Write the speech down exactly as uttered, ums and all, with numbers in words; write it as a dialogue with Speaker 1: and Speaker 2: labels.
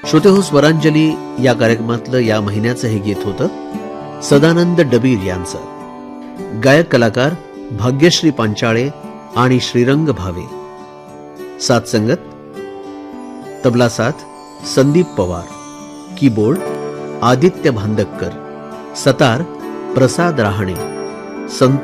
Speaker 1: श्रोते हो, स्वरांजली या कार्यक्रमातलं या महिन्याचं हे गीत होतं सदानंद डबीर यांचं. गायक कलाकार भाग्यश्री पांचाळे आणि श्रीरंग भावे. साथ संगत तबला साथ संदीप पवार, कीबोर्ड आदित्य भांदक्कर, सतार प्रसाद रहाणे, संतोष